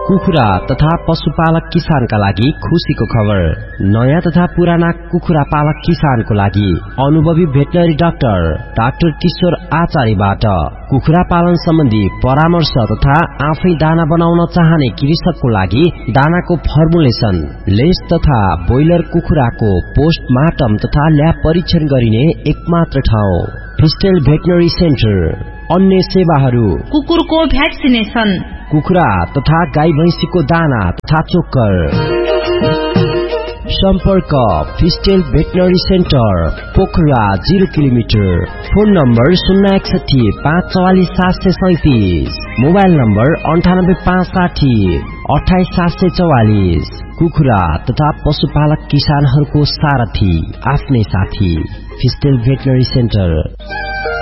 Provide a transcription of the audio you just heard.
कुखुरा तथा पशुपालक किसानका लागि खुशीको खबर। नयाँ तथा पुराना कुखुरा पालक किसानको लागि अनुभवी भेटनरी डाक्टर किशोर आचार्यबाट कुखुरा पालन सम्बन्धी परामर्श तथा आफै दाना बनाउन चाहने कृषकको लागि दानाको फर्मुलेसन, लेस तथा ब्रोइलर कुखुराको पोस्टमार्टम तथा ल्याब परीक्षण गरिने एकमात्र ठाउँ फिस्टेल भेटनरी सेन्टर। अन्य सेवाहरू कुकुरको भ्याक्सिनेसन, कुखुरा तथा गाई भैंसीको दाना तथा चोक्कर। सम्पर्क फिस्टेल veterinary centre, Pokhara 0 kilometre. Phone number 061 544 737, mobile number 98 560 28 744। कुखुरा तथा पशुपालक किसानहरूको सारथी, आफ्नै साथी, फिस्टेल भेटनरी सेन्टर।